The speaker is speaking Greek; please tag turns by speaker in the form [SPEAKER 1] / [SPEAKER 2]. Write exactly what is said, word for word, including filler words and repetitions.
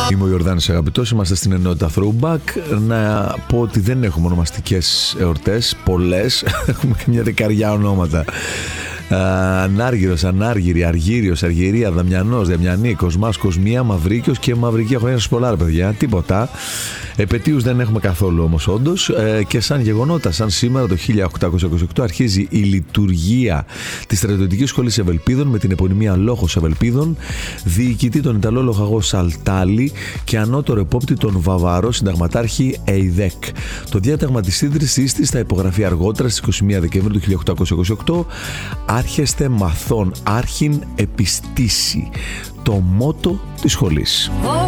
[SPEAKER 1] Είμαι ο Ιορδάνης Αγαπητός, είμαστε στην ενότητα Throwback. Να πω ότι δεν έχουμε ονομαστικές εορτές, πολλές, έχουμε και μια δεκαριά ονόματα. Ανάργυρος, Ανάργυρη, Αργύριος, Αργυρία, Δαμιανός, Δαμιανή, Κοσμάς, Κοσμία, Μαυρίκιος και Μαυρική. Χρόνια σας πολλά, ρε παιδιά, τίποτα. Επετείους δεν έχουμε καθόλου όμως, όντως. Ε, και σαν γεγονότα, σαν σήμερα το χίλια οκτακόσια είκοσι οκτώ αρχίζει η λειτουργία της Στρατιωτικής Σχολής Ευελπίδων με την επωνυμία Λόγος Ευελπίδων, διοικητή τον Ιταλό λοχαγό Σαλτάλη και ανώτερο επόπτη τον Βαβαρό συνταγματάρχη Εϊδέκ. Το διάταγμα της ίδρυσής της θα υπογραφεί αργότερα στις είκοσι μία Δεκεμβρίου του χίλια οκτακόσια είκοσι οκτώ. Άρχεστε μαθών, άρχιν επιστήσει, το μότο της σχολής.